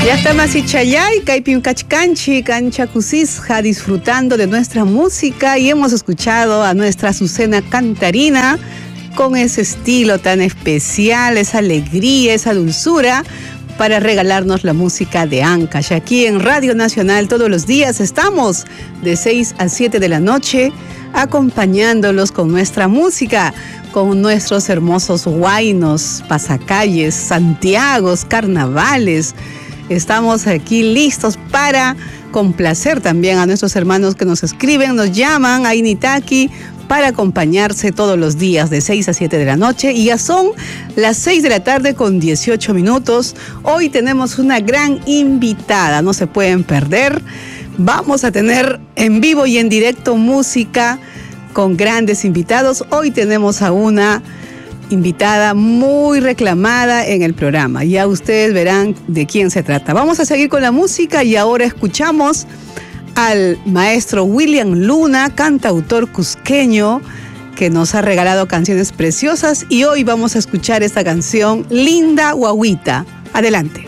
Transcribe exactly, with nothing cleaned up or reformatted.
Ya está Masichayay, Kaipim Kachkanchi, Cancha Cusisja, disfrutando de nuestra música, y hemos escuchado a nuestra Azucena Cantarina con ese estilo tan especial, esa alegría, esa dulzura, para regalarnos la música de Ancash. Aquí en Radio Nacional todos los días estamos de seis a siete de la noche acompañándolos con nuestra música, con nuestros hermosos huaynos, pasacalles, santiagos, carnavales. Estamos aquí listos para complacer también a nuestros hermanos que nos escriben, nos llaman a Initaki para acompañarse todos los días de seis a siete de la noche, y ya son las seis de la tarde con dieciocho minutos. Hoy tenemos una gran invitada, no se pueden perder. Vamos a tener en vivo y en directo música con grandes invitados. Hoy tenemos a una invitada muy reclamada en el programa. Ya ustedes verán de quién se trata. Vamos a seguir con la música y ahora escuchamos al maestro William Luna, cantautor cusqueño, que nos ha regalado canciones preciosas, y hoy vamos a escuchar esta canción, Linda Guaguita. Adelante.